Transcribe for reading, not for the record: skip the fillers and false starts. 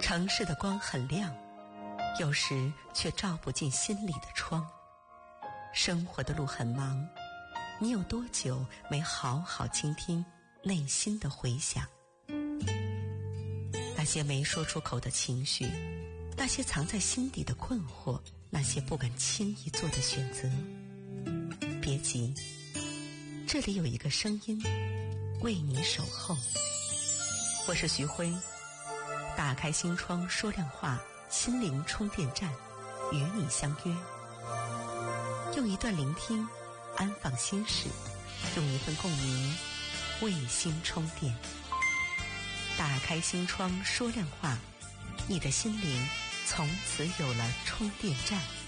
城市的光很亮，有时却照不进心里的窗。生活的路很忙，你有多久没好好倾听内心的回响？那些没说出口的情绪，那些藏在心底的困惑，那些不敢轻易做的选择，别急，这里有一个声音为你守候。我是徐辉，打开心窗说亮话，心灵充电站，与你相约。用一段聆听安放心事，用一份共鸣为心充电。打开心窗说亮话，你的心灵从此有了充电站。